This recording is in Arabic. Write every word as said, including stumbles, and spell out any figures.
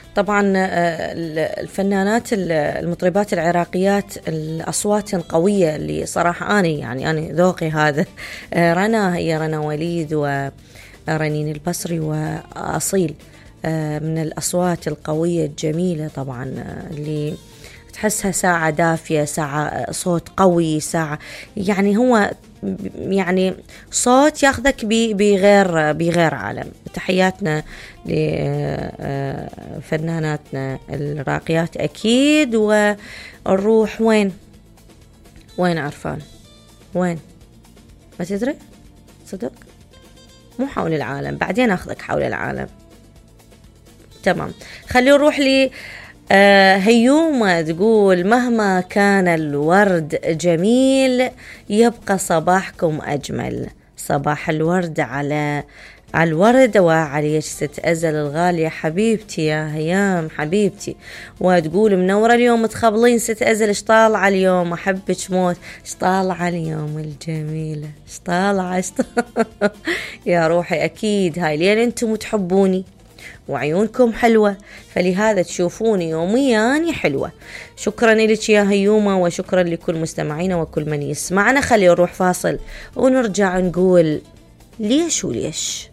طبعا الفنانات المطربات العراقيات الأصوات قوية اللي صراحة أنا يعني أنا ذوقي هذا. رنا، هي رنا وليد ورنين البصري وأصيل، من الأصوات القوية الجميلة طبعا، اللي تحسها ساعة دافية، ساعة صوت قوي، ساعة يعني هو يعني صوت ياخذك بغير بغير عالم. تحياتنا لفناناتنا الراقيات أكيد. والروح وين وين عرفان؟ وين؟ ما تدري؟ صدق مو حول العالم، بعدين أخذك حول العالم. تمام، خلينا نروح لي آه هيومة تقول: مهما كان الورد جميل يبقى صباحكم أجمل. صباح الورد على على الورد وعلى ست أزل الغالية حبيبتي يا هيام حبيبتي. وتقول: منورة اليوم تخبلين ست أزل، اشطالعة اليوم، أحبك موت، اشطالعة اليوم الجميلة، اشطالعة اشطالعة يا روحي. أكيد هاي لين انتم تحبوني وعيونكم حلوة، فلهذا تشوفوني يوميا حلوة. شكرا لك يا هيومة، وشكرا لكل مستمعينا وكل من يسمعنا. خلي نروح فاصل ونرجع نقول ليش وليش.